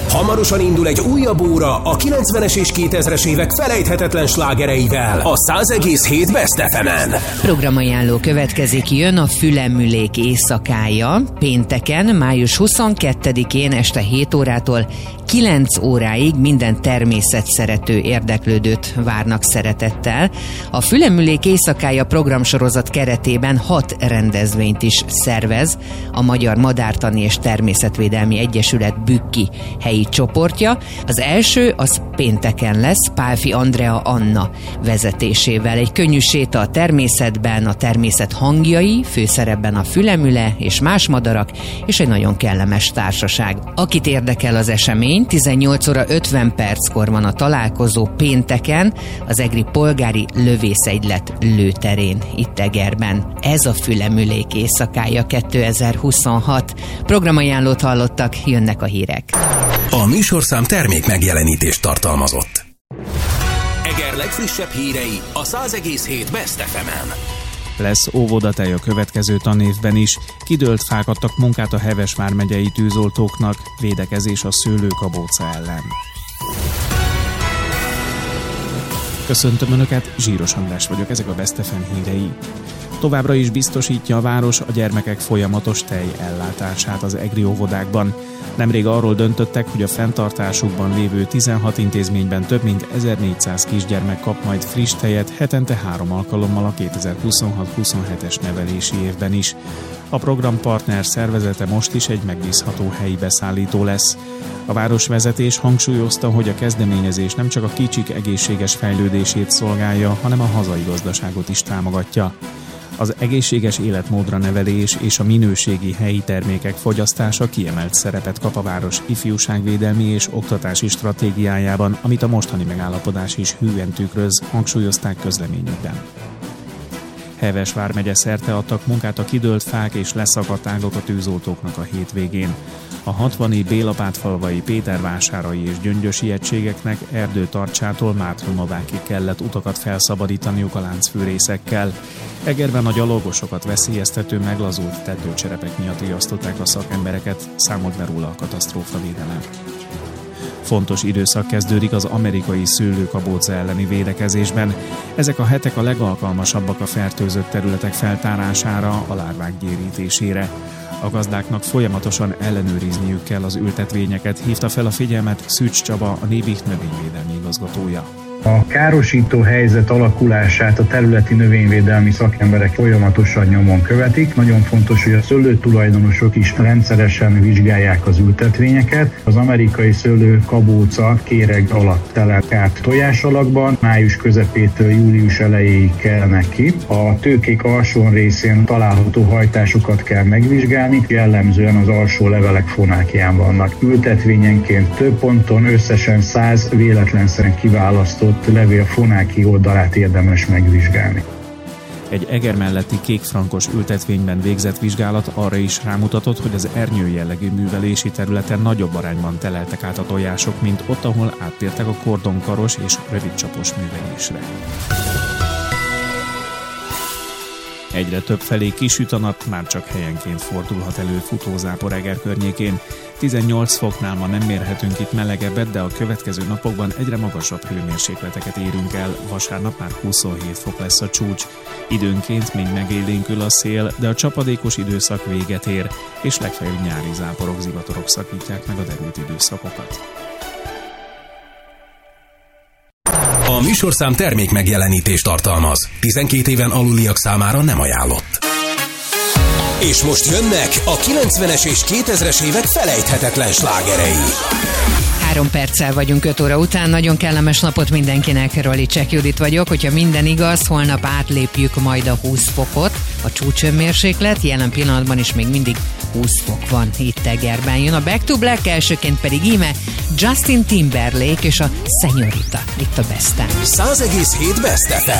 Hamarosan indul egy újabb óra a 90-es és 2000-es évek felejthetetlen slágereivel a 100,7 Best FM-en. Programajánló következik, jön a Fülemülék éjszakája. Pénteken, május 22-én este 7 órától 9 óráig minden természetszerető érdeklődőt várnak szeretettel. A Fülemülék éjszakája programsorozat keretében 6 rendezvényt is szervez a Magyar Madártani és Természetvédelmi Egyesület Bükki helyi csoportja. Az első az pénteken lesz, Pálfi Andrea Anna vezetésével. Egy könnyű séta a természetben, a természet hangjai, főszerepben a fülemüle és más madarak, és egy nagyon kellemes társaság. Akit érdekel az esemény, 18 óra 50 perckor van a találkozó pénteken az egri polgári lövészegylet lőterén, itt Egerben. Ez a Fülemülék éjszakája 2026. Programajánlót hallottak, jönnek a hírek. A műsorszám termék megjelenítést tartalmazott. Eger legfrissebb hírei a 100,7 Best FM-en. Lesz óvodatej a következő tanévben is. Kidőlt fák adtak munkát a Heves vármegyei tűzoltóknak, védekezés a szőlőkabóca ellen. Köszöntöm Önöket, Zsíros András vagyok, ezek a Best FM hírei. Továbbra is biztosítja a város a gyermekek folyamatos tejellátását az egri óvodákban. Nemrég arról döntöttek, hogy a fenntartásukban lévő 16 intézményben több mint 1400 kisgyermek kap majd friss tejet hetente 3 alkalommal a 2026-27-es nevelési évben is. A programpartner szervezete most is egy megbízható helyi beszállító lesz. A városvezetés hangsúlyozta, hogy a kezdeményezés nem csak a kicsik egészséges fejlődését szolgálja, hanem a hazai gazdaságot is támogatja. Az egészséges életmódra nevelés és a minőségi helyi termékek fogyasztása kiemelt szerepet kap a város ifjúságvédelmi és oktatási stratégiájában, amit a mostani megállapodás is hűen tükröz, hangsúlyozták közleményükben. Heves vármegye szerte adtak munkát a kidőlt fák és leszakadt ágak a tűzoltóknak a hétvégén. A 60-i Bélapátfalvai, Pétervásárai és Gyöngyösi egységeknek Erdőtarcsától Márton-Novákig kellett utakat felszabadítaniuk a láncfűrészekkel. Egerben a gyalogosokat veszélyeztető meglazult tetőcserepek miatt riasztották a szakembereket, számolt be róla a katasztrófavédelem. Fontos időszak kezdődik az amerikai szőlőkabóca elleni védekezésben. Ezek a hetek a legalkalmasabbak a fertőzött területek feltárására, a lárvák gyérítésére. A gazdáknak folyamatosan ellenőrizniük kell az ültetvényeket, hívta fel a figyelmet Szűcs Csaba, a Nébicht növényvédelmi igazgatója. A károsító helyzet alakulását a területi növényvédelmi szakemberek folyamatosan nyomon követik. Nagyon fontos, hogy a szőlőtulajdonosok is rendszeresen vizsgálják az ültetvényeket. Az amerikai szőlőkabóca kéreg alatt telep át tojásalakban, május közepétől július elejéig kelnek ki. A tőkék alsó részén található hajtásokat kell megvizsgálni, jellemzően az alsó levelek fonákján vannak. Ültetvényenként több ponton összesen 100 véletlenszerűen kiválasztott levél fonáki oldalát érdemes megvizsgálni. Egy Eger melletti kékfrankos ültetvényben végzett vizsgálat arra is rámutatott, hogy az ernyő jellegű művelési területen nagyobb arányban teleltek át a tojások, mint ott, ahol áttértek a kordonkaros és rövidcsapos művelésre. Egyre több felé kisüt a nap, már csak helyenként fordulhat elő futózápor Eger környékén. 18 foknál ma nem mérhetünk itt melegebbet, de a következő napokban egyre magasabb hőmérsékleteket érünk el. Vasárnap már 27 fok lesz a csúcs. Időnként még megélénkül a szél, de a csapadékos időszak véget ér, és legfeljebb nyári záporok, zivatarok szakítják meg a derült időszakokat. A műsorszám termék megjelenítést tartalmaz. 12 éven aluliak számára nem ajánlott. És most jönnek a 90-es és 2000-es évek felejthetetlen slágerei. 3 perccel vagyunk 5 óra után, nagyon kellemes napot mindenkinek, Rolicek Judit vagyok. Hogyha minden igaz, holnap átlépjük majd a 20 fokot, a csúcshőmérséklet, jelen pillanatban is még mindig 20 fok van itt Egerben. Jön a Back to Black, elsőként pedig íme Justin Timberlake és a Señorita itt a Besten. 100,7 Best FM.